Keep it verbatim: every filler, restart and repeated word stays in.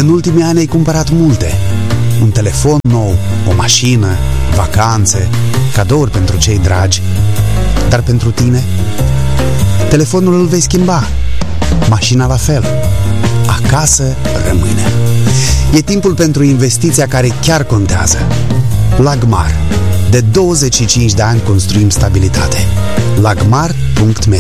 În ultimii ani ai cumpărat multe. Un telefon nou, o mașină, vacanțe, cadouri pentru cei dragi. Dar pentru tine? Telefonul îl vei schimba, mașina la fel. Acasă rămâne. E timpul pentru investiția care chiar contează. Lagmar. De douăzeci și cinci de ani construim stabilitate. lagmar punct me.